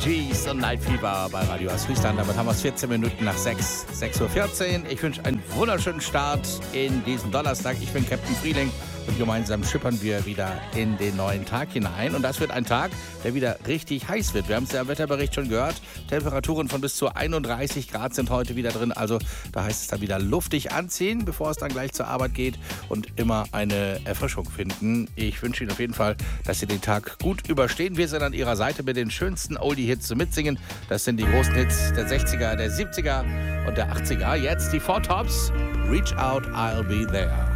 Gees und Night Fever bei Radio Friesland. Damit haben wir es 14 Minuten nach 6, 6.14 Uhr. Ich wünsche einen wunderschönen Start in diesen Donnerstag. Ich bin Captain Frieling und gemeinsam schippern wir wieder in den neuen Tag hinein. Und das wird ein Tag, der wieder richtig heiß wird. Wir haben es ja im Wetterbericht schon gehört. Temperaturen von bis zu 31 Grad sind heute wieder drin. Also da heißt es dann wieder luftig anziehen, bevor es dann gleich zur Arbeit geht und immer eine Erfrischung finden. Ich wünsche Ihnen auf jeden Fall, dass Sie den Tag gut überstehen. Wir sind an Ihrer Seite mit den schönsten Oldie-Hits zum Mitsingen. Das sind die großen Hits der 60er, der 70er und der 80er. Jetzt die Four Tops. Reach Out, I'll Be There.